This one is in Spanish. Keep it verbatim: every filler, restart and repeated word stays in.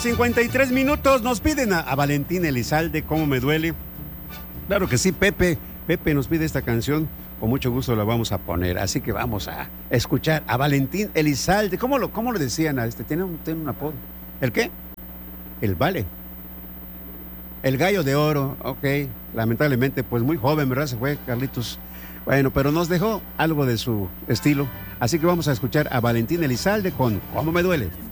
cincuenta y tres minutos, nos piden a, a Valentín Elizalde, ¿Cómo me duele? Claro que sí, Pepe, Pepe nos pide esta canción, con mucho gusto la vamos a poner, así que vamos a escuchar a Valentín Elizalde. ¿Cómo lo, cómo lo decían a este? Tiene un, tiene un apodo. ¿El qué? El Vale. El Gallo de Oro, ok, lamentablemente, pues muy joven, ¿verdad? Se fue Carlitos. Bueno, pero nos dejó algo de su estilo, así que vamos a escuchar a Valentín Elizalde con ¿Cómo me duele?